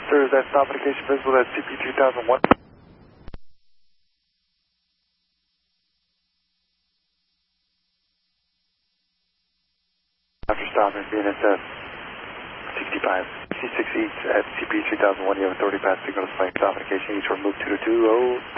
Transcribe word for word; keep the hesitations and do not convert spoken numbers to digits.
Sir, is that stop indication visible at C P three thousand one? After stopping, B N S F sixty-five, sixty-six East at C P three thousand one, you have authority pass signal displaying stop indication, each remove two to two, oh.